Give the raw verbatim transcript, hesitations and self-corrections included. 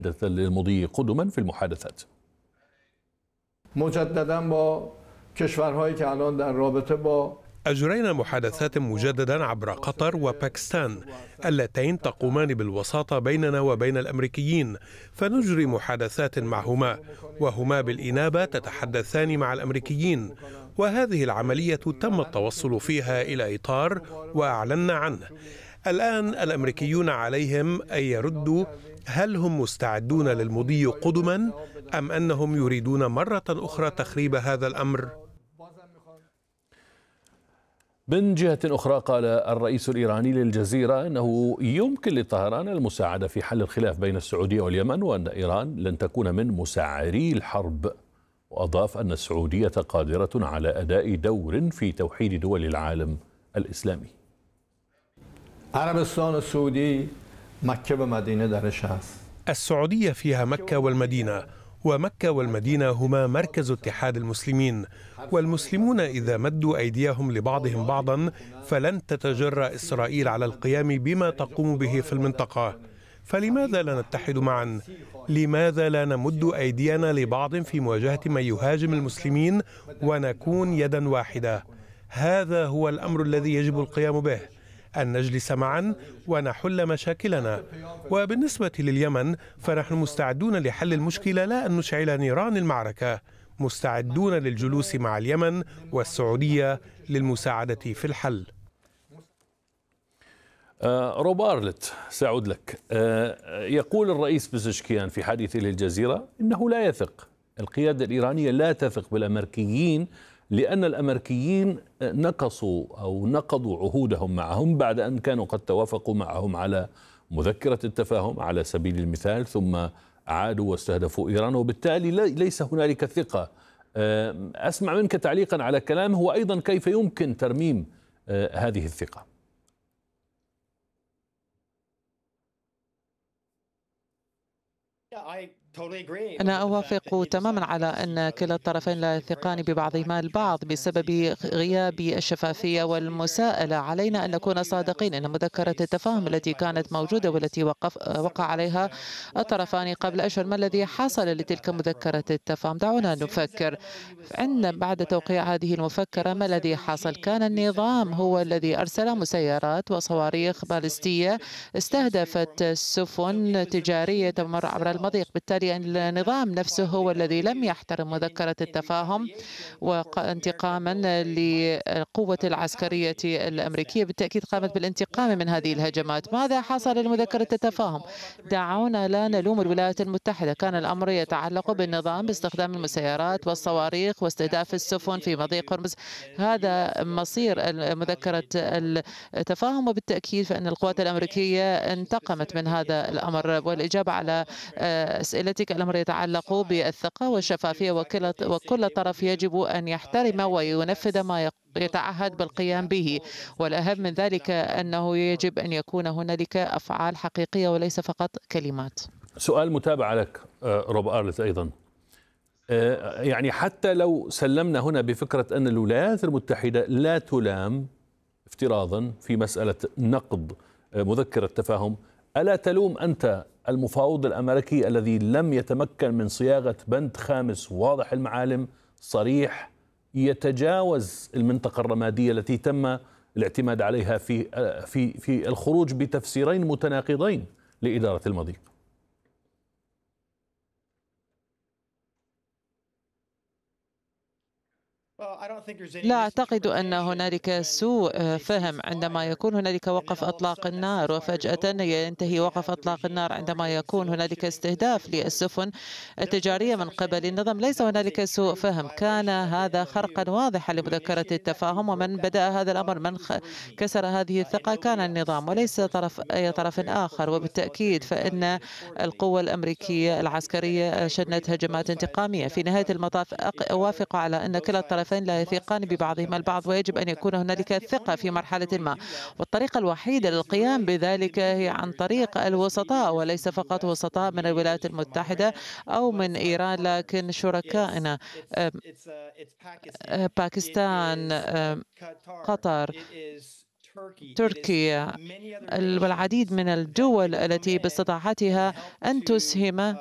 للمضي قدما في المحادثات. مجددا با کشورهایی که الان در رابطه با أجرينا محادثات مجددا عبر قطر وباكستان اللتين تقومان بالوساطة بيننا وبين الأمريكيين، فنجري محادثات معهما وهما بالإنابة تتحدثان مع الأمريكيين، وهذه العملية تم التوصل فيها إلى إطار وأعلنا عنه. الآن الأمريكيون عليهم أن يردوا هل هم مستعدون للمضي قدما أم أنهم يريدون مرة أخرى تخريب هذا الأمر؟ من جهة أخرى قال الرئيس الإيراني للجزيرة أنه يمكن لطهران المساعدة في حل الخلاف بين السعودية واليمن، وأن إيران لن تكون من مسعري الحرب. وأضاف أن السعودية قادرة على أداء دور في توحيد دول العالم الإسلامي. عربستان السعودي مكة ومدينة درش هست. السعودية فيها مكة والمدينة، ومكة والمدينة هما مركز اتحاد المسلمين، والمسلمون إذا مدوا أيديهم لبعضهم بعضا فلن تتجرأ إسرائيل على القيام بما تقوم به في المنطقة. فلماذا لا نتحد معا؟ لماذا لا نمد أيدينا لبعض في مواجهة من يهاجم المسلمين ونكون يدا واحدة؟ هذا هو الأمر الذي يجب القيام به، أن نجلس معا ونحل مشاكلنا. وبالنسبة لليمن فنحن مستعدون لحل المشكلة، لا أن نشعل نيران المعركة، مستعدون للجلوس مع اليمن والسعودية للمساعدة في الحل. آه روب أرلت، سأعود لك. آه يقول الرئيس بزشكيان في حديثه للجزيرة إنه لا يثق، القيادة الإيرانية لا تثق بالأمريكيين، لأن الأمريكيين نقصوا أو نقضوا عهودهم معهم بعد أن كانوا قد توافقوا معهم على مذكرة التفاهم على سبيل المثال، ثم عادوا واستهدفوا إيران، وبالتالي ليس هنالك ثقة. أسمع منك تعليقا على كلامه، وأيضا كيف يمكن ترميم هذه الثقة. أنا أوافق تماما على أن كلا الطرفين لا يثقان ببعضهما البعض بسبب غياب الشفافية والمساءلة. علينا أن نكون صادقين أن مذكرة التفاهم التي كانت موجودة والتي وقف وقع عليها الطرفان قبل أشهر، ما الذي حصل لتلك مذكرة التفاهم؟ دعونا نفكر. عند بعد توقيع هذه المفكرة ما الذي حصل؟ كان النظام هو الذي أرسل مسيرات وصواريخ باليستية استهدفت سفن تجارية تمر عبر المضيق، بالتالي النظام نفسه هو الذي لم يحترم مذكرة التفاهم، وانتقاما للقوة العسكرية الأمريكية بالتأكيد قامت بالانتقام من هذه الهجمات. ماذا حصل لمذكرة التفاهم؟ دعونا لا نلوم الولايات المتحدة، كان الأمر يتعلق بالنظام باستخدام المسيرات والصواريخ واستهداف السفن في مضيق هرمز. هذا مصير مذكرة التفاهم، وبالتأكيد فإن القوات الأمريكية انتقمت من هذا الأمر. والإجابة على أسئلتك، الأمر يتعلق بالثقة والشفافية، وكل وكل طرف يجب أن يحترم وينفذ ما يتعهد بالقيام به، والأهم من ذلك أنه يجب أن يكون هنالك أفعال حقيقية وليس فقط كلمات. سؤال متابعة لك روب أرلت أيضا، يعني حتى لو سلمنا هنا بفكرة أن الولايات المتحدة لا تلام افتراضا في مسألة نقض مذكرة التفاهم، ألا تلوم أنت المفاوض الأمريكي الذي لم يتمكن من صياغة بند خامس واضح المعالم صريح يتجاوز المنطقة الرمادية التي تم الاعتماد عليها في في في الخروج بتفسيرين متناقضين لإدارة المضيق؟ لا أعتقد أن هنالك سوء فهم عندما يكون هنالك وقف أطلاق النار وفجأة ينتهي وقف أطلاق النار عندما يكون هنالك استهداف للسفن التجارية من قبل النظام. ليس هنالك سوء فهم، كان هذا خرقا واضحا لمذكرة التفاهم، ومن بدأ هذا الأمر من كسر هذه الثقة كان النظام وليس طرف أي طرف آخر. وبالتأكيد فإن القوة الأمريكية العسكرية شنت هجمات انتقامية. في نهاية المطاف أوافق على أن كلا الطرفين لا يثقان ببعضهما البعض، ويجب أن يكون هنالك ثقة في مرحلة ما، والطريقة الوحيدة للقيام بذلك هي عن طريق الوسطاء، وليس فقط وسطاء من الولايات المتحدة أو من إيران، لكن شركائنا باكستان، قطر، تركيا والعديد من الدول التي باستطاعتها أن تسهم